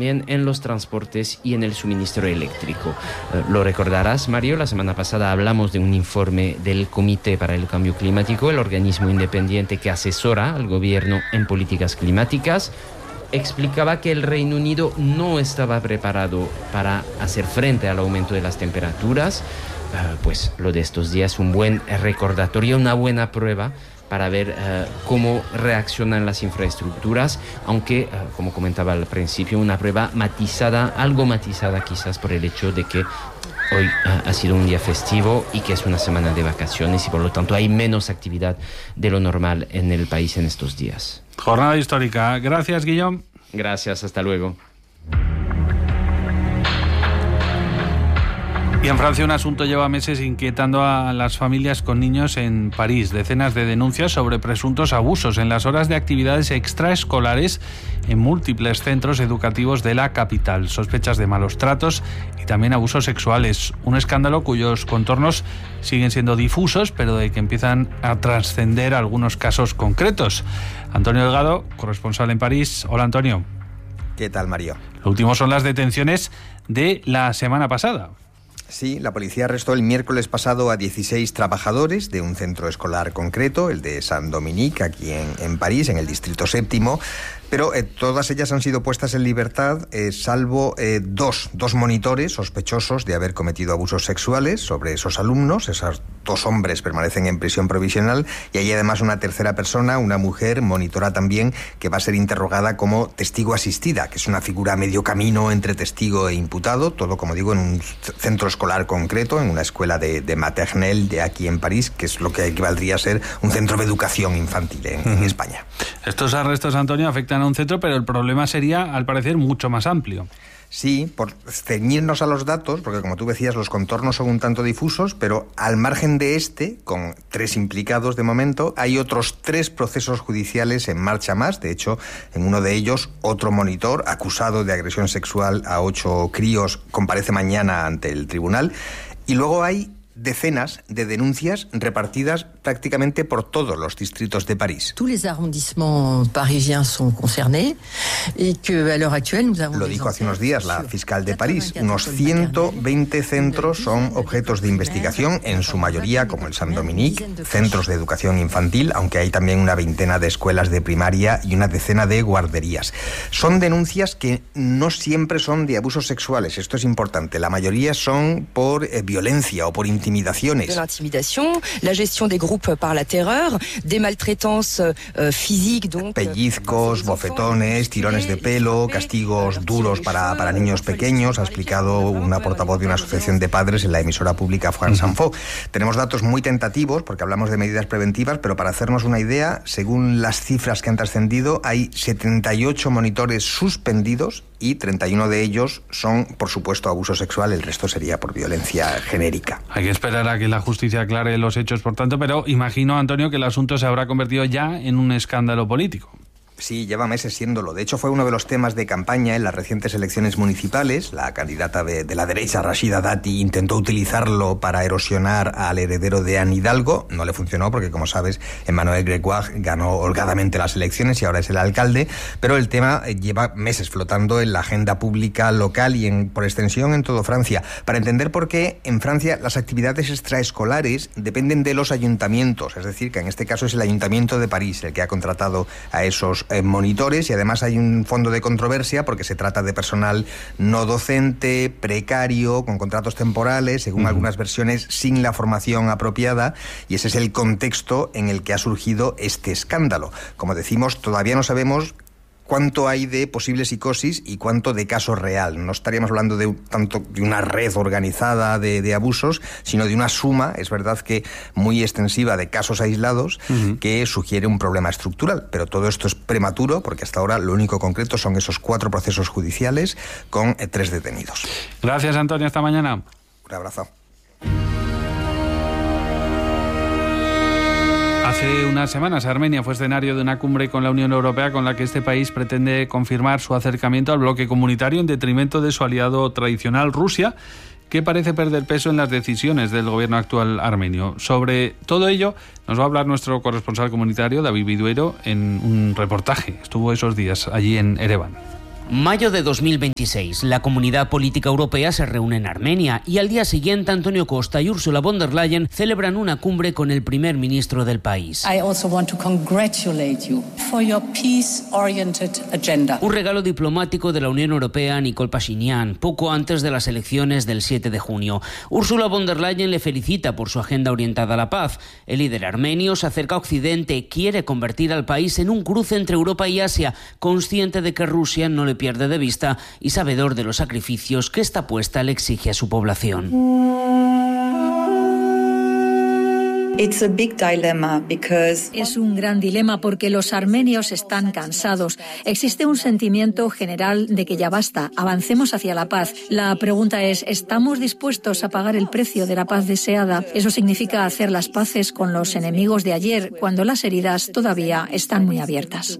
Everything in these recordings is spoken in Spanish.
también en los transportes y en el suministro eléctrico. Lo recordarás, Mario, la semana pasada hablamos de un informe del Comité para el Cambio Climático, el organismo independiente que asesora al gobierno en políticas climáticas. Explicaba que el Reino Unido no estaba preparado para hacer frente al aumento de las temperaturas. Pues lo de estos días es un buen recordatorio, una buena prueba para ver cómo reaccionan las infraestructuras, aunque, como comentaba al principio, una prueba matizada, algo matizada quizás por el hecho de que hoy ha sido un día festivo y que es una semana de vacaciones y por lo tanto hay menos actividad de lo normal en el país en estos días. Jornada histórica. Gracias, Guillaume. Gracias, hasta luego. Y en Francia un asunto lleva meses inquietando a las familias con niños en París. Decenas de denuncias sobre presuntos abusos en las horas de actividades extraescolares en múltiples centros educativos de la capital. Sospechas de malos tratos y también abusos sexuales. Un escándalo cuyos contornos siguen siendo difusos, pero de que empiezan a trascender algunos casos concretos. Antonio Delgado, corresponsal en París. Hola, Antonio. ¿Qué tal, Mario? Lo último son las detenciones de la semana pasada. Sí, la policía arrestó el miércoles pasado a 16 trabajadores de un centro escolar concreto, el de Saint-Dominique, aquí en París, en el distrito séptimo, pero todas ellas han sido puestas en libertad, salvo dos monitores sospechosos de haber cometido abusos sexuales sobre esos alumnos. Esos 2 hombres permanecen en prisión provisional y hay además una tercera persona, una mujer, monitora también, que va a ser interrogada como testigo asistida, que es una figura a medio camino entre testigo e imputado, todo, como digo, en un centro escolar concreto, en una escuela de maternelle de aquí en París, que es lo que equivaldría a ser un centro de educación infantil en España. Estos arrestos, Antonio, afectan a un centro, pero el problema sería, al parecer, mucho más amplio. Sí, por ceñirnos a los datos, porque como tú decías, los contornos son un tanto difusos, pero al margen de con 3 implicados de momento, hay otros 3 procesos judiciales en marcha más. De hecho, en uno de ellos, otro monitor acusado de agresión sexual a 8 críos comparece mañana ante el tribunal. Y luego hay decenas de denuncias repartidas prácticamente por todos los distritos de París. Tous les arrondissements parisiens sont concernés et que à l'heure actuelle nous avons. Lo dijo hace unos días la fiscal de París. Unos 120 centros son objetos de investigación, en su mayoría, como el Saint-Dominique, centros de educación infantil, aunque hay también una veintena de escuelas de primaria y una decena de guarderías. Son denuncias que no siempre son de abusos sexuales, esto es importante. La mayoría son por violencia o por intimidaciones. De l'intimidación, la gestión de grupos par la terror, de maltraitance physique, donc pellizcos, bofetones, tirones de pelo, castigos duros para niños pequeños, ha explicado una portavoz de una asociación de padres en la emisora pública France Info. Tenemos datos muy tentativos porque hablamos de medidas preventivas, pero para hacernos una idea, según las cifras que han trascendido, hay 78 monitores suspendidos y 31 de ellos son, por supuesto, abuso sexual, el resto sería por violencia genérica. Hay que esperar a que la justicia aclare los hechos, por tanto, pero imagino, Antonio, que el asunto se habrá convertido ya en un escándalo político. Sí, lleva meses siéndolo. De hecho, fue uno de los temas de campaña en las recientes elecciones municipales. La candidata de la derecha, Rachida Dati, intentó utilizarlo para erosionar al heredero de Anne Hidalgo. No le funcionó porque, como sabes, Emmanuel Grégoire ganó holgadamente las elecciones y ahora es el alcalde. Pero el tema lleva meses flotando en la agenda pública local y, por extensión, en toda Francia. Para entender por qué en Francia las actividades extraescolares dependen de los ayuntamientos. Es decir, que en este caso es el Ayuntamiento de París el que ha contratado a esos monitores, y además hay un fondo de controversia porque se trata de personal no docente, precario, con contratos temporales, según algunas versiones sin la formación apropiada, y ese es el contexto en el que ha surgido este escándalo. Como decimos, todavía no sabemos cuánto hay de posible psicosis y cuánto de caso real. No estaríamos hablando tanto de una red organizada de abusos, sino de una suma, es verdad que muy extensiva, de casos aislados que sugiere un problema estructural. Pero todo esto es prematuro porque hasta ahora lo único concreto son esos 4 procesos judiciales con 3 detenidos. Gracias, Antonio. Hasta mañana. Un abrazo. Hace unas semanas Armenia fue escenario de una cumbre con la Unión Europea con la que este país pretende confirmar su acercamiento al bloque comunitario en detrimento de su aliado tradicional, Rusia, que parece perder peso en las decisiones del gobierno actual armenio. Sobre todo ello nos va a hablar nuestro corresponsal comunitario, David Viduero, en un reportaje. Estuvo esos días allí en Ereván. Mayo de 2026, la Comunidad Política Europea se reúne en Armenia y al día siguiente Antonio Costa y Ursula von der Leyen celebran una cumbre con el primer ministro del país. I also want to congratulate you for your peace-oriented agenda. Un regalo diplomático de la Unión Europea a Nikol Pashinyan, poco antes de las elecciones del 7 de junio. Ursula von der Leyen le felicita por su agenda orientada a la paz. El líder armenio se acerca a Occidente, quiere convertir al país en un cruce entre Europa y Asia, consciente de que Rusia no le pierde de vista y sabedor de los sacrificios que esta apuesta le exige a su población. Es un gran dilema porque los armenios están cansados. Existe un sentimiento general de que ya basta, avancemos hacia la paz. La pregunta es, ¿estamos dispuestos a pagar el precio de la paz deseada? Eso significa hacer las paces con los enemigos de ayer, cuando las heridas todavía están muy abiertas.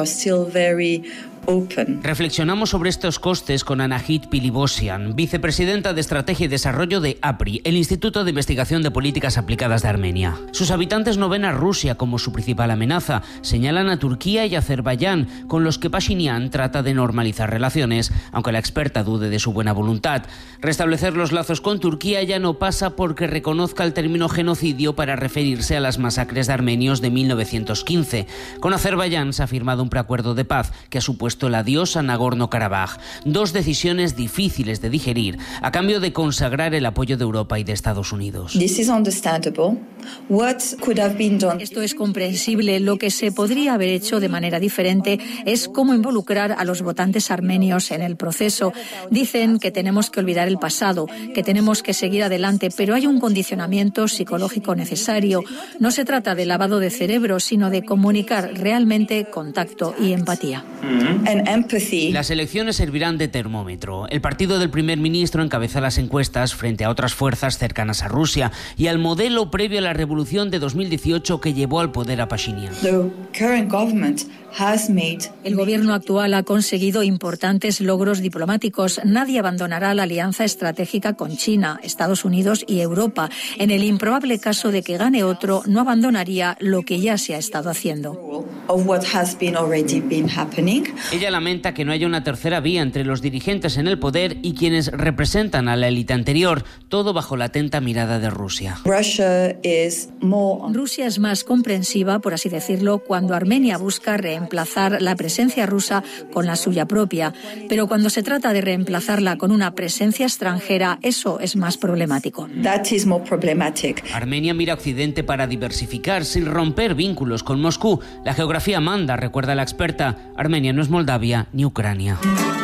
Reflexionamos sobre estos costes con Anahit Pilibosian, vicepresidenta de Estrategia y Desarrollo de APRI, el Instituto de Investigación de Políticas Aplicadas de Armenia. Sus habitantes no ven a Rusia como su principal amenaza, señalan a Turquía y Azerbaiyán, con los que Pashinyan trata de normalizar relaciones, aunque la experta dude de su buena voluntad. Restablecer los lazos con Turquía ya no pasa porque reconozca el término genocidio para referirse a las masacres de armenios de 1915. Con Azerbaiyán se ha firmado un preacuerdo de paz que ha supuesto el adiós a Nagorno-Karabaj. Dos decisiones difíciles de digerir a cambio de consagrar el apoyo de Europa y de Estados Unidos. Esto es comprensible. Lo que se podría haber hecho de manera diferente es cómo involucrar a los votantes armenios en el proceso. Dicen que tenemos que olvidar el pasado, que tenemos que seguir adelante, pero hay un condicionamiento psicológico necesario. No se trata de lavado de cerebro, sino de comunicar realmente contacto y empatía. Las elecciones servirán de termómetro. El partido del primer ministro encabeza las encuestas frente a otras fuerzas cercanas a Rusia y al modelo previo a la revolución de 2018 que llevó al poder a Pashinyan. El gobierno actual ha conseguido importantes logros diplomáticos. Nadie abandonará la alianza estratégica con China, Estados Unidos y Europa. En el improbable caso de que gane otro, no abandonaría lo que ya se ha estado haciendo. Ella lamenta que no haya una tercera vía entre los dirigentes en el poder y quienes representan a la élite anterior, todo bajo la atenta mirada de Rusia. Rusia es más comprensiva, por así decirlo, cuando Armenia busca reemplazar la presencia rusa con la suya propia, pero cuando se trata de reemplazarla con una presencia extranjera, eso es más problemático. Armenia mira a Occidente para diversificar sin romper vínculos con Moscú. La geografía manda, recuerda la experta. Armenia no es Moldavia ni Ucrania.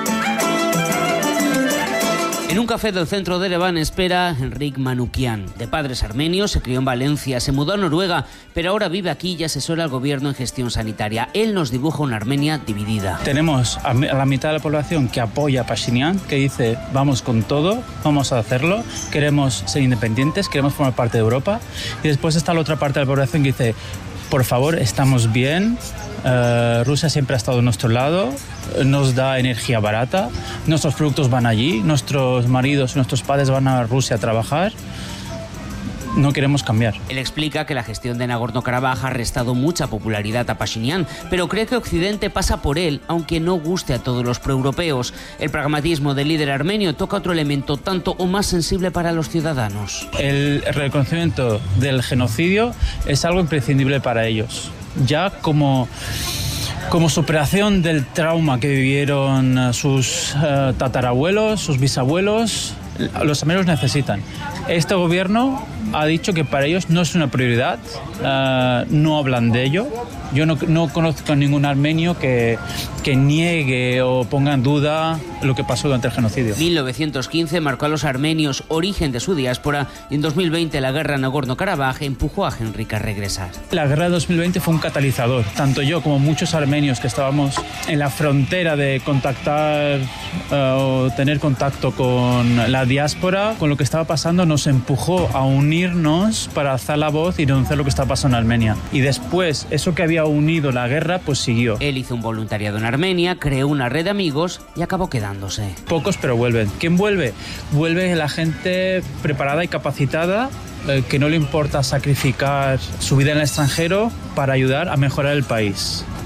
En un café del centro de Ereván espera Enric Manukian. De padres armenios, se crió en Valencia, se mudó a Noruega, pero ahora vive aquí y asesora al gobierno en gestión sanitaria. Él nos dibuja una Armenia dividida. Tenemos a la mitad de la población que apoya a Pashinyan, que dice vamos con todo, vamos a hacerlo, queremos ser independientes, queremos formar parte de Europa. Y después está la otra parte de la población que dice por favor, estamos bien, Rusia siempre ha estado a nuestro lado, nos da energía barata, nuestros productos van allí, nuestros maridos y nuestros padres van a Rusia a trabajar. No queremos cambiar. Él explica que la gestión de Nagorno-Karabaj ha restado mucha popularidad a Pashinyan, pero cree que Occidente pasa por él, aunque no guste a todos los proeuropeos. El pragmatismo del líder armenio toca otro elemento tanto o más sensible para los ciudadanos. El reconocimiento del genocidio es algo imprescindible para ellos. Ya como superación del trauma que vivieron sus tatarabuelos, sus bisabuelos, los armenios necesitan. Este gobierno ha dicho que para ellos no es una prioridad, no hablan de ello. Yo no conozco a ningún armenio que niegue o ponga en duda lo que pasó durante el genocidio. 1915 marcó a los armenios, origen de su diáspora, y en 2020 la guerra en Nagorno-Karabaj empujó a Henrik a regresar. La guerra de 2020 fue un catalizador. Tanto yo como muchos armenios que estábamos en la frontera de contactar o tener contacto con la diáspora, con lo que estaba pasando, nos empujó a unirnos para alzar la voz y denunciar lo que estaba pasando en Armenia. Y después, eso que había unido la guerra, pues siguió. Él hizo un voluntariado en Armenia, creó una red de amigos y acabó quedándose. Pocos, pero vuelven. ¿Quién vuelve? Vuelve la gente preparada y capacitada, que no le importa sacrificar su vida en el extranjero para ayudar a mejorar el país.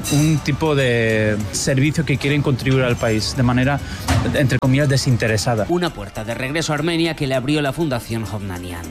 un tipo de servicio que quieren contribuir al país de manera, entre comillas, desinteresada. Una puerta de regreso a Armenia que le abrió la Fundación Hovnanian.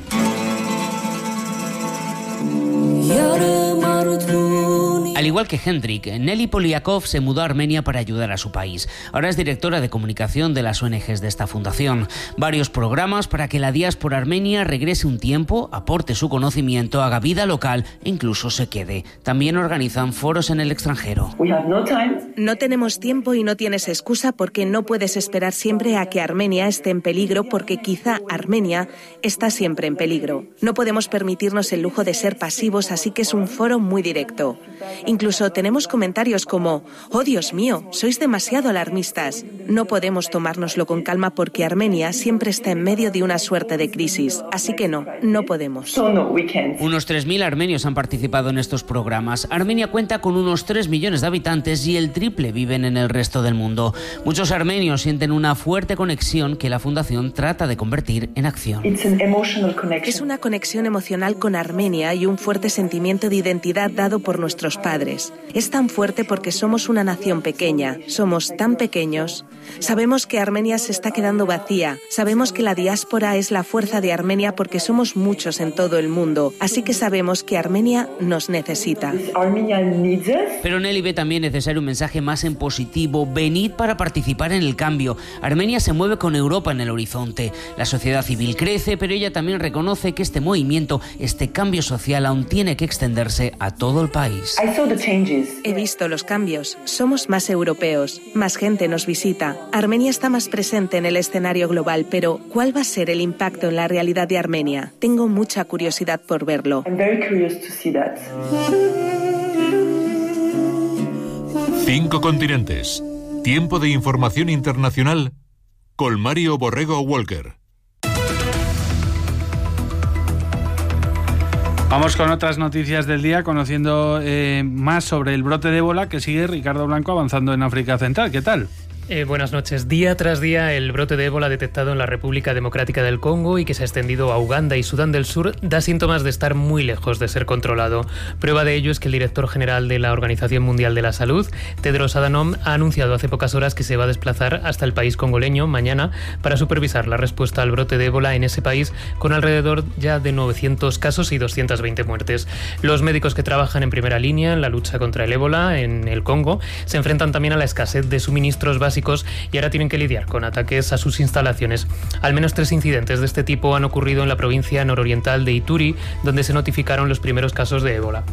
Al igual que Hendrik, Nelly Poliakov se mudó a Armenia para ayudar a su país. Ahora es directora de comunicación de las ONGs de esta fundación. Varios programas para que la diáspora armenia regrese un tiempo, aporte su conocimiento, haga vida local e incluso se quede. También organizan foros en el extranjero. No tenemos tiempo y no tienes excusa porque no puedes esperar siempre a que Armenia esté en peligro porque quizá Armenia está siempre en peligro. No podemos permitirnos el lujo de ser pasivos, así que es un foro muy directo. Incluso tenemos comentarios como: «Oh, Dios mío, sois demasiado alarmistas». No podemos tomárnoslo con calma porque Armenia siempre está en medio de una suerte de crisis. Así que no podemos. Unos 3.000 armenios han participado en estos programas. Armenia cuenta con unos 3 millones de habitantes y el triple viven en el resto del mundo. Muchos armenios sienten una fuerte conexión que la Fundación trata de convertir en acción. Es una conexión emocional con Armenia y un fuerte sentimiento de identidad dado por nuestros padres. Es tan fuerte porque somos una nación pequeña, somos tan pequeños. Sabemos que Armenia se está quedando vacía, sabemos que la diáspora es la fuerza de Armenia porque somos muchos en todo el mundo, así que sabemos que Armenia nos necesita. Pero Nelly ve también necesario un mensaje más en positivo: venid para participar en el cambio. Armenia se mueve con Europa en el horizonte. La sociedad civil crece, pero ella también reconoce que este movimiento, este cambio social aún tiene que extenderse a todo el país. He visto los cambios. Somos más europeos, más gente nos visita. Armenia está más presente en el escenario global, pero ¿cuál va a ser el impacto en la realidad de Armenia? Tengo mucha curiosidad por verlo. 5 continentes. Tiempo de información internacional con Mario Borrego Walker. Vamos con otras noticias del día, conociendo más sobre el brote de ébola que sigue Ricardo Blanco avanzando en África Central. ¿Qué tal? Buenas noches. Día tras día, el brote de ébola detectado en la República Democrática del Congo y que se ha extendido a Uganda y Sudán del Sur da síntomas de estar muy lejos de ser controlado. Prueba de ello es que el director general de la Organización Mundial de la Salud, Tedros Adhanom, ha anunciado hace pocas horas que se va a desplazar hasta el país congoleño mañana para supervisar la respuesta al brote de ébola en ese país, con alrededor ya de 900 casos y 220 muertes. Los médicos que trabajan en primera línea en la lucha contra el ébola en el Congo se enfrentan también a la escasez de suministros básicos y ahora tienen que lidiar con ataques a sus instalaciones. Al menos 3 incidentes de este tipo han ocurrido en la provincia nororiental de Ituri, donde se notificaron los primeros casos de ébola.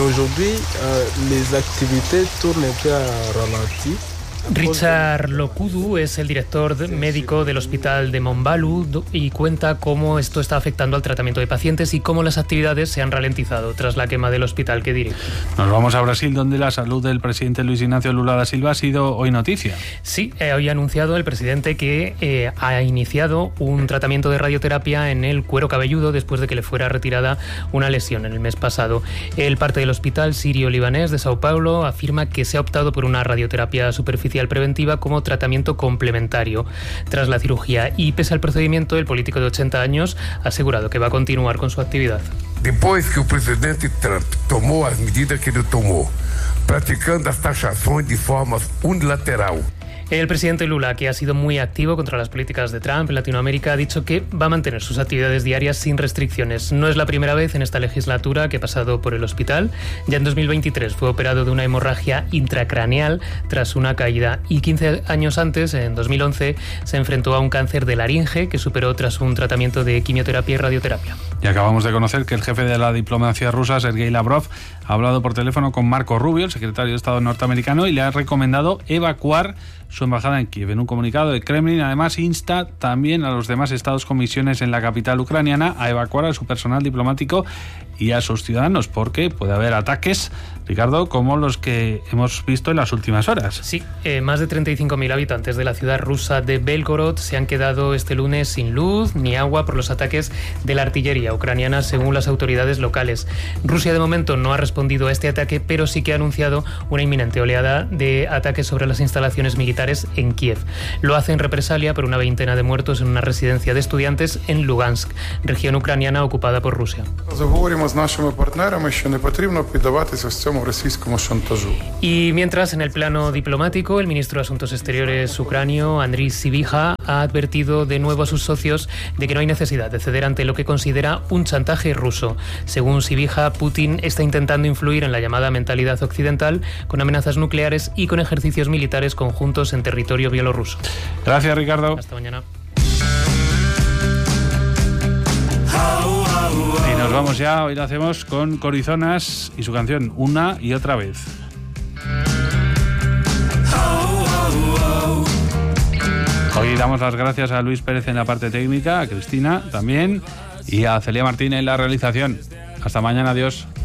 Richard Lokudu es el director médico del hospital de Mombalu y cuenta cómo esto está afectando al tratamiento de pacientes y cómo las actividades se han ralentizado tras la quema del hospital que dirige. Nos vamos a Brasil, donde la salud del presidente Luis Ignacio Lula da Silva ha sido hoy noticia. Sí, hoy ha anunciado el presidente que ha iniciado un tratamiento de radioterapia en el cuero cabelludo después de que le fuera retirada una lesión en el mes pasado. El parte del hospital sirio-libanés de Sao Paulo afirma que se ha optado por una radioterapia superficial preventiva como tratamiento complementario tras la cirugía, y pese al procedimiento, el político de 80 años ha asegurado que va a continuar con su actividad. Después que el presidente Trump tomó las medidas que tomó, practicando las taxaciones de forma unilateral. El presidente Lula, que ha sido muy activo contra las políticas de Trump en Latinoamérica, ha dicho que va a mantener sus actividades diarias sin restricciones. No es la primera vez en esta legislatura que ha pasado por el hospital. Ya en 2023 fue operado de una hemorragia intracraneal tras una caída y 15 años antes, en 2011, se enfrentó a un cáncer de laringe que superó tras un tratamiento de quimioterapia y radioterapia. Y acabamos de conocer que el jefe de la diplomacia rusa, Sergei Lavrov, ha hablado por teléfono con Marco Rubio, el secretario de Estado norteamericano, y le ha recomendado evacuar su embajada en Kiev. En un comunicado, el Kremlin además insta también a los demás estados con misiones en la capital ucraniana a evacuar a su personal diplomático y a sus ciudadanos, porque puede haber ataques, Ricardo, como los que hemos visto en las últimas horas. Sí, más de 35.000 habitantes de la ciudad rusa de Belgorod se han quedado este lunes sin luz ni agua por los ataques de la artillería ucraniana, según las autoridades locales. Rusia de momento no ha respondido a este ataque, pero sí que ha anunciado una inminente oleada de ataques sobre las instalaciones militares militares en Kiev. Lo hace en represalia por una veintena de muertos en una residencia de estudiantes en Lugansk, región ucraniana ocupada por Rusia. Y mientras, en el plano diplomático, el ministro de Asuntos Exteriores ucranio, Andriy Sybiha, ha advertido de nuevo a sus socios de que no hay necesidad de ceder ante lo que considera un chantaje ruso. Según Sybiha, Putin está intentando influir en la llamada mentalidad occidental con amenazas nucleares y con ejercicios militares conjuntos en territorio bielorruso. Gracias, Ricardo. Hasta mañana. Y nos vamos ya, hoy lo hacemos con Corizonas y su canción Una y Otra Vez. Hoy damos las gracias a Luis Pérez en la parte técnica, a Cristina también y a Celia Martín en la realización. Hasta mañana, adiós.